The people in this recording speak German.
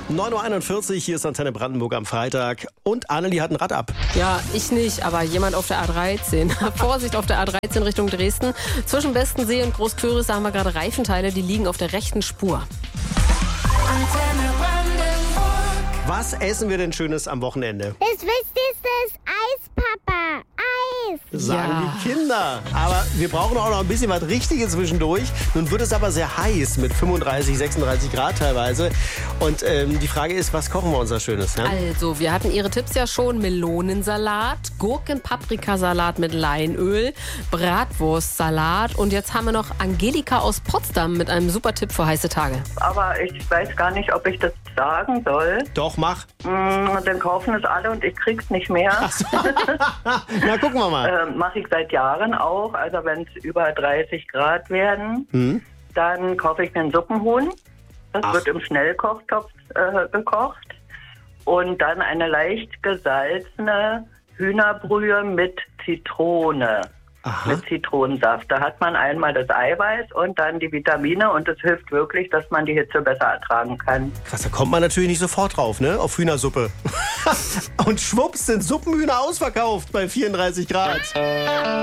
9.41 Uhr, hier ist Antenne Brandenburg am Freitag. Und Annelie hat ein Rad ab. Ja, ich nicht, aber jemand auf der A13. Vorsicht auf der A13 Richtung Dresden. Zwischen Bestensee und Großküris haben wir gerade Reifenteile, die liegen auf der rechten Spur. Antenne Brandenburg. Was essen wir denn Schönes am Wochenende? Das Wichtigste ist Eis, Papa. Eis. Sagen Ja. die Kinder. Aber wir brauchen auch noch ein bisschen was Richtiges zwischendurch. Nun wird es aber sehr heiß mit 35, 36 Grad teilweise. Und die Frage ist, was kochen wir uns da Schönes? Ne? Also, wir hatten Ihre Tipps ja schon. Melonensalat, Gurken-Paprikasalat mit Leinöl, Bratwurstsalat. Und jetzt haben wir noch Angelika aus Potsdam mit einem super Tipp für heiße Tage. Aber ich weiß gar nicht, ob ich das sagen soll. Doch, mach. Dann kaufen es alle und ich krieg's nicht mehr. Na, gucken wir mal. Mache ich seit Jahren auch. Also wenn es über 30 Grad werden, dann kaufe ich mir einen Suppenhuhn. Das wird im Schnellkochtopf gekocht. Und dann eine leicht gesalzene Hühnerbrühe mit Zitrone. Aha. Mit Zitronensaft. Da hat man einmal das Eiweiß und dann die Vitamine und es hilft wirklich, dass man die Hitze besser ertragen kann. Krass, da kommt man natürlich nicht sofort drauf, ne? Auf Hühnersuppe. Und schwupps sind Suppenhühner ausverkauft bei 34 Grad.